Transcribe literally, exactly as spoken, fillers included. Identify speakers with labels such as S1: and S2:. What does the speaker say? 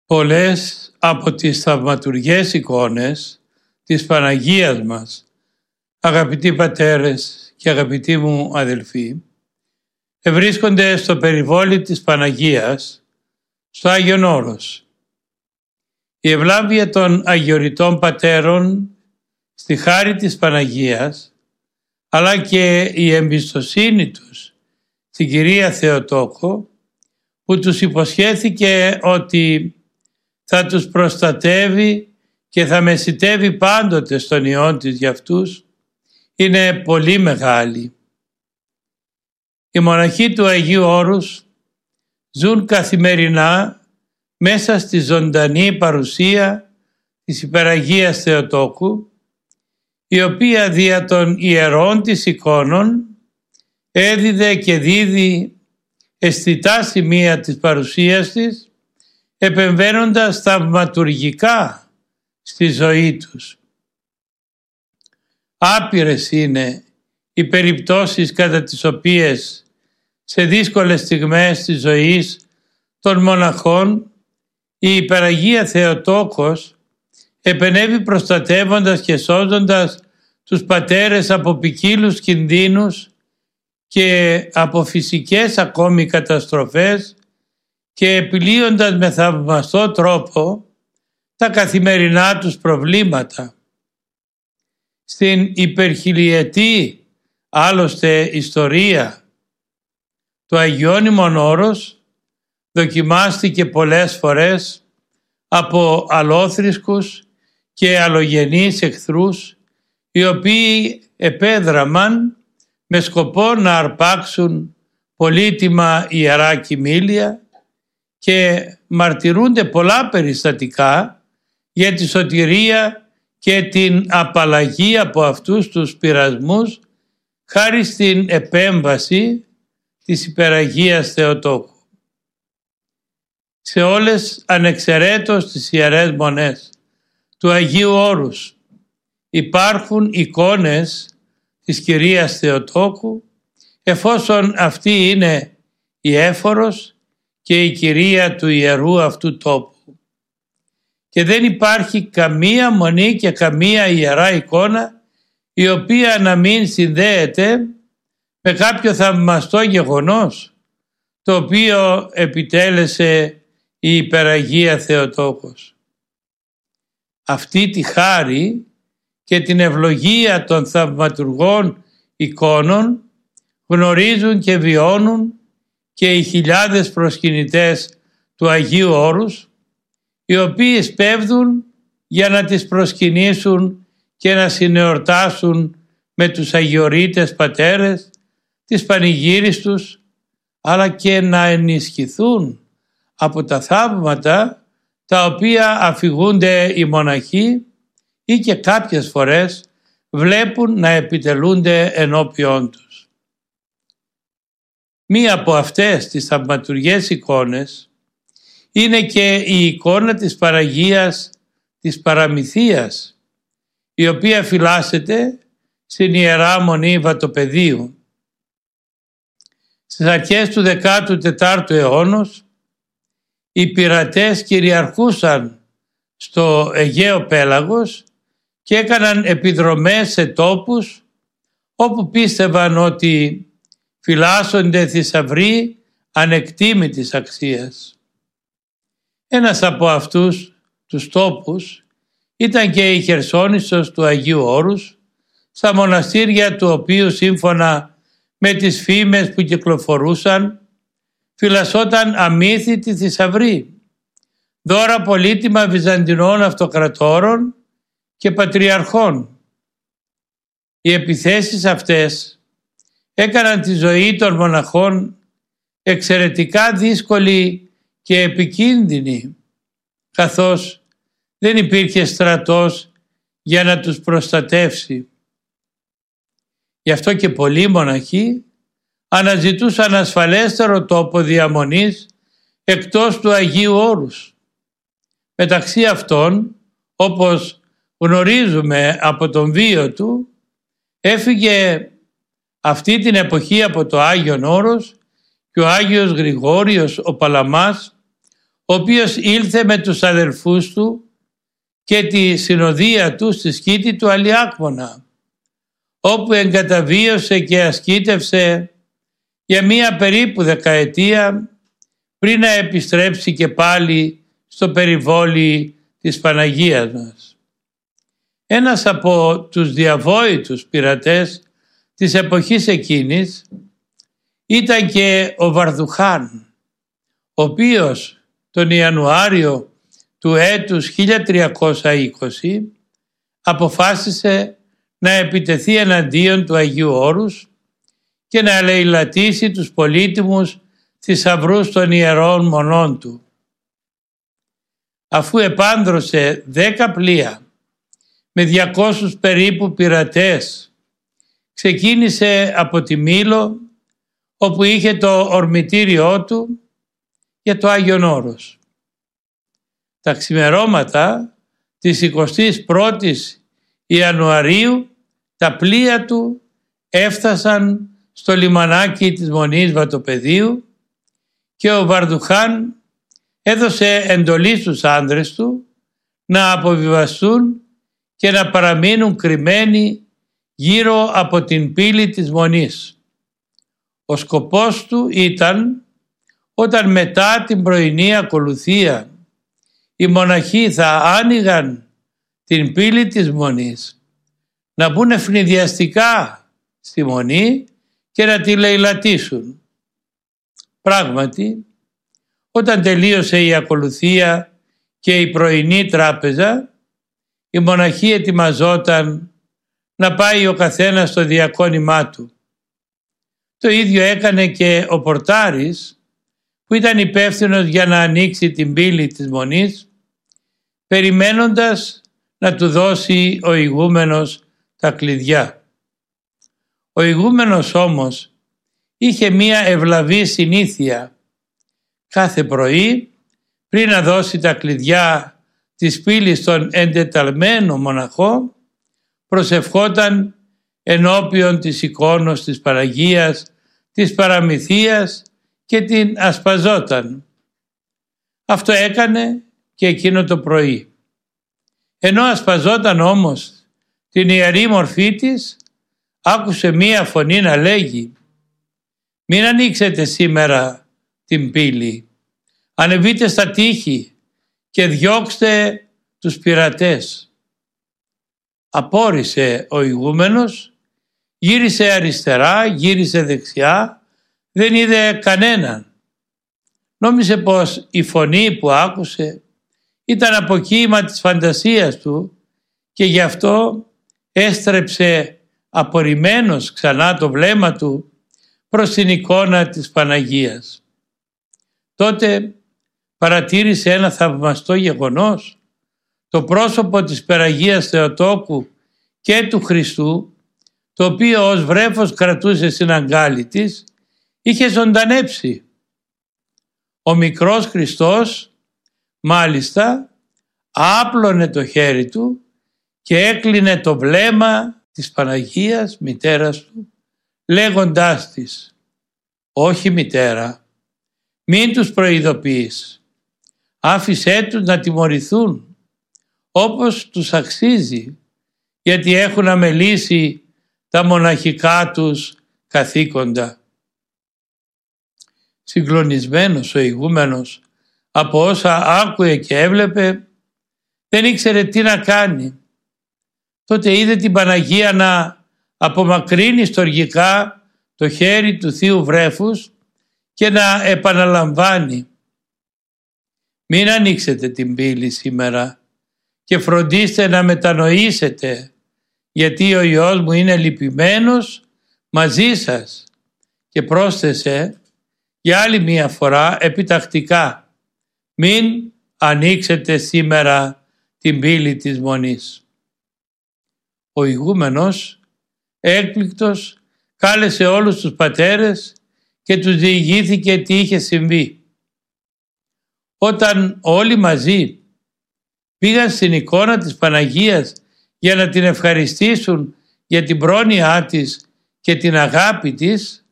S1: Πολλές από τις θαυματουργές εικόνες της Παναγίας μας, αγαπητοί πατέρες και αγαπητοί μου αδελφοί, βρίσκονται στο περιβόλι της Παναγίας, στο Άγιον Όρος. Η ευλάβεια των αγιοριτών πατέρων στη χάρη της Παναγίας, αλλά και η εμπιστοσύνη τους στην Κυρία Θεοτόκο, που τους υποσχέθηκε ότι θα τους προστατεύει και θα μεσιτεύει πάντοτε στον Υιόν της για αυτούς, είναι πολύ μεγάλη. Οι μοναχοί του Αγίου Όρους ζουν καθημερινά μέσα στη ζωντανή παρουσία της Υπεραγίας Θεοτόκου, η οποία δια των ιερών της εικόνων έδιδε και δίδει αισθητά σημεία της παρουσίας της, επεμβαίνοντας θαυματουργικά στη ζωή τους. Άπειρες είναι οι περιπτώσεις κατά τις οποίες σε δύσκολες στιγμές της ζωής των μοναχών η Υπεραγία Θεοτόκος επενέβη προστατεύοντας και σώζοντας τους πατέρες από ποικίλους κινδύνους και από φυσικές ακόμη καταστροφές και επιλύοντας με θαυμαστό τρόπο τα καθημερινά τους προβλήματα. Στην υπερχιλιετή άλλωστε ιστορία του Αγιώνυμον Όρος δοκιμάστηκε πολλές φορές από αλόθρησκους και αλλογενείς εχθρούς, οι οποίοι επέδραμαν με σκοπό να αρπάξουν πολύτιμα ιερά κοιμήλια και μαρτυρούνται πολλά περιστατικά για τη σωτηρία και την απαλλαγή από αυτούς τους πειρασμούς χάρη στην επέμβαση της Υπεραγίας Θεοτόκου. Σε όλες ανεξαιρέτως τις ιερές μονές του Αγίου Όρους υπάρχουν εικόνες της Κυρίας Θεοτόκου, εφόσον αυτή είναι η έφορος και η Κυρία του ιερού αυτού τόπου. Και δεν υπάρχει καμία μονή και καμία ιερά εικόνα η οποία να μην συνδέεται με κάποιο θαυμαστό γεγονός το οποίο επιτέλεσε η Υπεραγία Θεοτόκος. Αυτή τη χάρη και την ευλογία των θαυματουργών εικόνων γνωρίζουν και βιώνουν και οι χιλιάδες προσκυνητές του Αγίου Όρους, οι οποίοι σπέβδουν για να τις προσκυνήσουν και να συνεορτάσουν με τους αγιορείτες πατέρες της πανηγύρης τους, αλλά και να ενισχυθούν από τα θαύματα τα οποία αφηγούνται οι μοναχοί ή και κάποιες φορές βλέπουν να επιτελούνται ενώπιόν τους. Μία από αυτές τις θαυματουργές εικόνες είναι και η εικόνα της Παναγίας της Παραμυθίας, η οποία φυλάσσεται στην Ιερά Μονή Βατοπεδίου. Στις αρχές του δεκάτου τετάρτου αιώνος οι πειρατές κυριαρχούσαν στο Αιγαίο Πέλαγος και έκαναν επιδρομές σε τόπους όπου πίστευαν ότι φυλάσσονται θησαυροί ανεκτήμητης αξίας. Ένας από αυτούς τους τόπους ήταν και η Χερσόνησος του Αγίου Όρους, στα μοναστήρια του οποίου σύμφωνα με τις φήμες που κυκλοφορούσαν φυλασσόταν αμύθιτοι θησαυροί, δώρα πολύτιμα βυζαντινών αυτοκρατόρων και πατριαρχών. Οι επιθέσεις αυτές έκαναν τη ζωή των μοναχών εξαιρετικά δύσκολη και επικίνδυνη, καθώς δεν υπήρχε στρατός για να τους προστατεύσει. Γι' αυτό και πολλοί μοναχοί αναζητούσαν ασφαλέστερο τόπο διαμονής εκτός του Αγίου Όρους. Μεταξύ αυτών, όπως γνωρίζουμε από τον βίο του, έφυγε αυτή την εποχή από το Άγιον Όρος και ο Άγιος Γρηγόριος ο Παλαμάς, ο οποίος ήλθε με τους αδελφούς του και τη συνοδεία του στη σκήτη του Αλιάκμονα, όπου εγκαταβίωσε και ασκήτευσε για μία περίπου δεκαετία πριν να επιστρέψει και πάλι στο περιβόλι της Παναγίας μας. Ένας από τους διαβόητους πειρατές της εποχής εκείνης ήταν και ο Βαρδουχάν, ο οποίος τον Ιανουάριο του έτους χίλια τριακόσια είκοσι αποφάσισε να επιτεθεί εναντίον του Αγίου Όρους και να λαιλατήσει τους πολύτιμους θησαυρούς των ιερών μονών του. Αφού επάνδρωσε δέκα πλοία με διακόσιους περίπου πειρατές, ξεκίνησε από τη Μήλο, όπου είχε το ορμητήριό του για το Άγιον Όρος. Τα ξημερώματα της εικοστής πρώτης Ιανουαρίου τα πλοία του έφτασαν στο λιμανάκι της Μονής Βατοπεδίου και ο Βαρδουχάν έδωσε εντολή στους άνδρες του να αποβιβαστούν και να παραμείνουν κρυμμένοι γύρω από την πύλη της Μονής. Ο σκοπός του ήταν, όταν μετά την πρωινή ακολουθία οι μοναχοί θα άνοιγαν την πύλη της Μονής, να μπουν ευνηδιαστικά στη Μονή και να τη λαιλατήσουν. Πράγματι, όταν τελείωσε η ακολουθία και η πρωινή τράπεζα, οι μοναχοί ετοιμαζόταν να πάει ο καθένας στο διακόνημά του. Το ίδιο έκανε και ο πορτάρης, που ήταν υπεύθυνος για να ανοίξει την πύλη της Μονής, περιμένοντας να του δώσει ο ηγούμενος τα κλειδιά. Ο ηγούμενος όμως είχε μία ευλαβή συνήθεια. Κάθε πρωί, πριν να δώσει τα κλειδιά της πύλης στον εντεταλμένο μοναχό, προσευχόταν ενώπιον της εικόνος της Παναγίας, της παραμυθίας και την ασπαζόταν. Αυτό έκανε και εκείνο το πρωί. Ενώ ασπαζόταν όμως την ιερή μορφή της, άκουσε μία φωνή να λέγει: «Μην ανοίξετε σήμερα την πύλη, ανεβείτε στα τείχη και διώξτε τους πειρατές». Απόρρισε ο ηγούμενος, γύρισε αριστερά, γύρισε δεξιά, δεν είδε κανέναν. Νόμισε πως η φωνή που άκουσε ήταν αποκοίημα της φαντασίας του και γι' αυτό έστρεψε απορριμμένος ξανά το βλέμμα του προς την εικόνα της Παναγίας. Τότε παρατήρησε ένα θαυμαστό γεγονός. Το πρόσωπο της Περαγίας Θεοτόκου και του Χριστού, το οποίο ως βρέφος κρατούσε στην αγκάλη της, είχε ζωντανέψει. Ο μικρός Χριστός μάλιστα άπλωνε το χέρι του και έκλεινε το βλέμμα της Παναγίας, μητέρας του, λέγοντάς της: «Όχι, μητέρα, μην τους προειδοποιείς, άφησέ τους να τιμωρηθούν όπως τους αξίζει, γιατί έχουν αμελήσει τα μοναχικά τους καθήκοντα». Συγκλονισμένος ο ηγούμενος από όσα άκουε και έβλεπε, δεν ήξερε τι να κάνει. Τότε είδε την Παναγία να απομακρύνει στοργικά το χέρι του Θείου Βρέφους και να επαναλαμβάνει: «Μην ανοίξετε την πύλη σήμερα και φροντίστε να μετανοήσετε, γιατί ο Υιός μου είναι λυπημένος μαζί σας». Και πρόσθεσε για άλλη μία φορά επιτακτικά: «Μην ανοίξετε σήμερα την πύλη της Μονής». Ο ηγούμενος, έκπληκτος, κάλεσε όλους τους πατέρες και τους διηγήθηκε τι είχε συμβεί. Όταν όλοι μαζί πήγαν στην εικόνα της Παναγίας για να την ευχαριστήσουν για την πρόνοιά της και την αγάπη της,